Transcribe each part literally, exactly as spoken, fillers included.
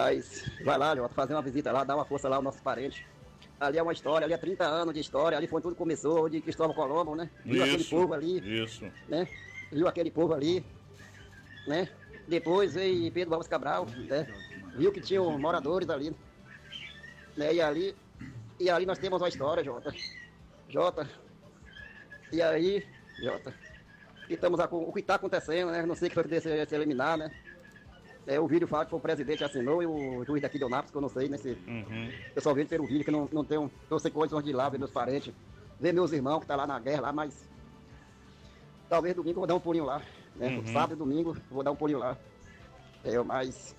Mas vai lá, Jota, fazer uma visita lá, dar uma força lá aos nossos parentes. Ali é uma história, ali é trinta anos de história, ali foi tudo que começou, de Cristóvão Colombo, né? Viu Isso, aquele povo ali. Isso. Né? Viu aquele povo ali, né? Depois veio Pedro Álvares Cabral, né? Viu que tinham moradores ali, né? E ali, e ali nós temos uma história, Jota. Jota. E aí, Jota, e estamos a, o que está acontecendo, né? Não sei que foi que se, se eliminar, né? É, o vídeo fala que foi o presidente que assinou e o juiz daqui de Eunápolis, que eu não sei, né? Se, uhum. Eu só vejo pelo vídeo que não, não tenho, não sei condições de ir lá ver meus parentes, ver meus irmãos que estão tá lá na guerra, lá, mas talvez domingo eu vou dar um pulinho lá, né? Uhum. Sábado e domingo eu vou dar um pulinho lá. É, mas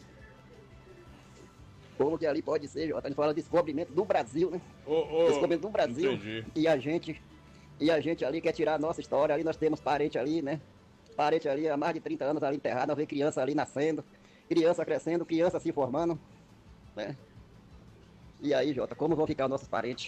como que ali pode ser, Jota? A gente fala de descobrimento do Brasil, né? Oh, oh, descobrimento do Brasil. Entendi. E a gente, e a gente ali quer tirar a nossa história, ali nós temos parente ali, né? Parente ali há mais de trinta anos ali enterrado, nós vemos criança ali nascendo, criança crescendo, criança se formando, né? E aí, Jota, como vão ficar nossos parentes?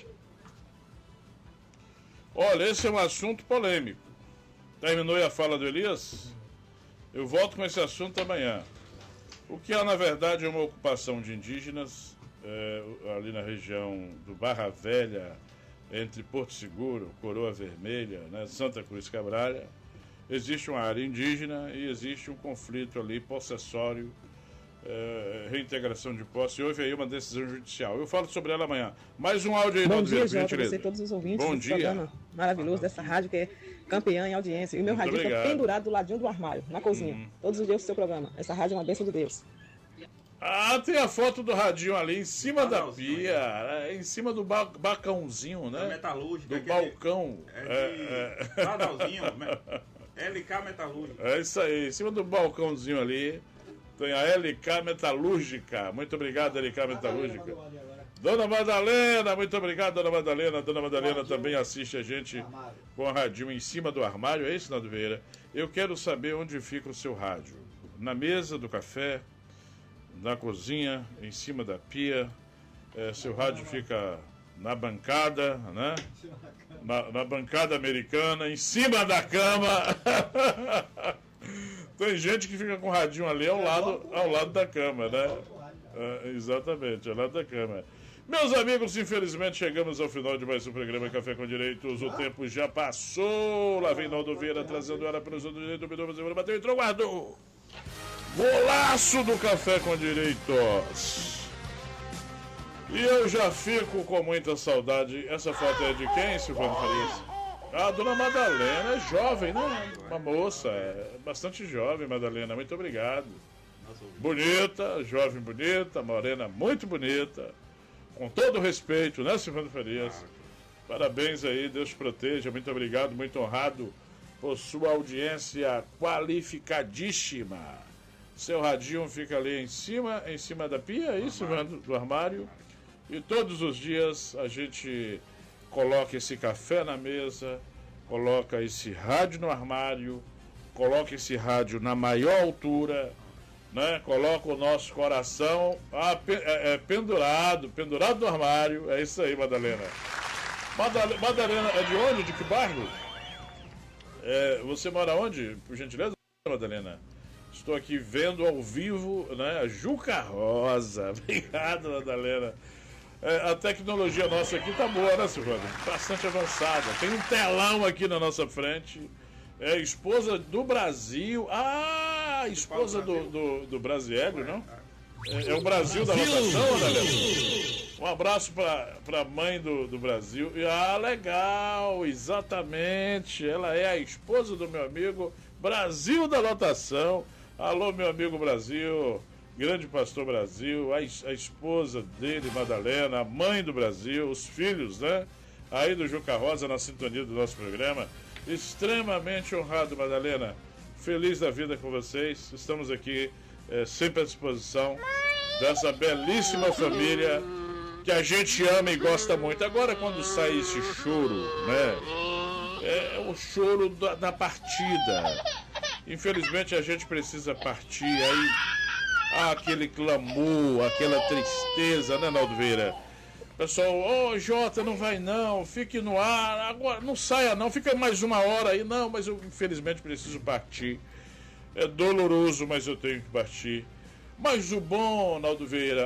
Olha, esse é um assunto polêmico. Terminou aí a fala do Elias? Eu volto com esse assunto amanhã. O que é, na verdade, uma ocupação de indígenas é, ali na região do Barra Velha, entre Porto Seguro, Coroa Vermelha, né, Santa Cruz Cabralha. Existe uma área indígena e existe um conflito ali possessório, é, reintegração de posse, e houve aí uma decisão judicial. Eu falo sobre ela amanhã. Mais um áudio aí, Bom Naldo dia, Vieira, Jota, você e todos os ouvintes Bom desse dia. programa maravilhoso dessa rádio que é campeã em audiência. E o meu Muito radinho obrigado. fica pendurado do ladinho do armário, na cozinha. Hum. Todos os dias do seu programa. Essa rádio é uma bênção de Deus. Ah, tem a foto do radinho ali em cima da pia, é, em cima do ba bacãozinho, né? Da metalúrgica. Do balcão. É de... Badalzinho, L K Metalúrgica. É isso aí, em cima do balcãozinho ali tem a L K Metalúrgica. Muito obrigado, L K Metalúrgica. Dona Madalena, muito obrigado, Dona Madalena. Dona Madalena também assiste a gente com o radinho em cima do armário. É isso, Naldo Vieira? Eu quero saber onde fica o seu rádio. Na mesa do café, na cozinha, em cima da pia. É, seu rádio fica na bancada, né? Na, na bancada americana, em cima da cama. Tem gente que fica com o radinho ali ao lado, ao lado da cama, né? É, exatamente, ao lado da cama. Meus amigos, infelizmente chegamos ao final de mais um programa Café com Direitos. O tempo já passou. Lá vem Naldo Vieira trazendo ela para os outros direitos. Dominou, bateu, entrou, guardou. Golaço do Café com Direitos. E eu já fico com muita saudade. Essa foto é de quem, Silvano Farias? A dona Madalena é jovem, né? Uma moça, é bastante jovem, Madalena. Muito obrigado. Bonita, jovem bonita, morena muito bonita. Com todo respeito, né, Silvano Farias? Parabéns aí, Deus te proteja. Muito obrigado, muito honrado por sua audiência qualificadíssima. Seu radinho fica ali em cima, em cima da pia, é isso, do, do armário. E todos os dias a gente coloca esse café na mesa, coloca esse rádio no armário, coloca esse rádio na maior altura, né? Coloca o nosso coração ah, pe é, é, pendurado, pendurado no armário. É isso aí, Madalena. Madalena, Madalena é de onde? De que bairro? É, você mora onde, por gentileza, Madalena? Estou aqui vendo ao vivo, né, a Juca Rosa. Obrigado, Madalena. É, a tecnologia nossa aqui tá boa, né, Silvano? Bastante avançada. Tem um telão aqui na nossa frente. É esposa do Brasil. Ah, esposa do, do, do Brasileiro, não? É, é o Brasil da votação, né, Leandro? Um abraço para a mãe do, do Brasil. Ah, legal, exatamente. Ela é a esposa do meu amigo Brasil da lotação. Alô, meu amigo Brasil, grande pastor Brasil, a, a esposa dele, Madalena, a mãe do Brasil, os filhos, né? Aí do Juca Rosa na sintonia do nosso programa. Extremamente honrado, Madalena. Feliz da vida com vocês. Estamos aqui é, sempre à disposição dessa belíssima família que a gente ama e gosta muito. Agora, quando sai esse choro, né? É o choro da, da partida. Infelizmente a gente precisa partir, aí há aquele clamor, aquela tristeza, né, Naldo Vieira? Pessoal, ô oh, Jota, não vai não, fique no ar, agora não saia não, fica mais uma hora aí, não, mas eu infelizmente preciso partir. É doloroso, mas eu tenho que partir. Mas o bom, Naldo Vieira,